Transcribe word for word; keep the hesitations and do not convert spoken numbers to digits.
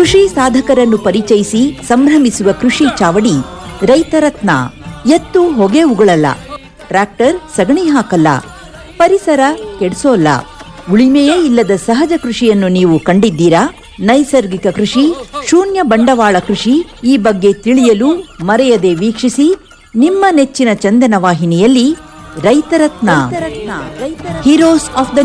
ಕೃಷಿ ಸಾಧಕರನ್ನು ಪರಿಚಯಿಸಿ ಸಂಭ್ರಮಿಸುವ ಕೃಷಿ ಚಾವಡಿ ರೈತರತ್ನ. ಎತ್ತು ಹೊಗೆ ಉಗುಳಲ್ಲ, ಟ್ರ್ಯಾಕ್ಟರ್ ಸಗಣಿ ಹಾಕಲ್ಲ, ಪರಿಸರ ಕೆಡಿಸೋಲ್ಲ. ಉಳಿಮೆಯೇ ಇಲ್ಲದ ಸಹಜ ಕೃಷಿಯನ್ನು ನೀವು ಕಂಡಿದ್ದೀರಾ? ನೈಸರ್ಗಿಕ ಕೃಷಿ, ಶೂನ್ಯ ಬಂಡವಾಳ ಕೃಷಿ ಈ ಬಗ್ಗೆ ತಿಳಿಯಲು ಮರೆಯದೆ ವೀಕ್ಷಿಸಿ ನಿಮ್ಮ ನೆಚ್ಚಿನ ಚಂದನ ವಾಹಿನಿಯಲ್ಲಿ ರೈತರತ್ನ. Heroes of the